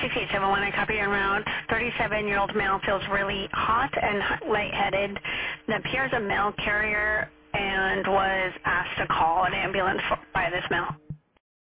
6871, I copy en route. 37-year-old male feels really hot and lightheaded. It appears a mail carrier and was asked to call an ambulance by this male.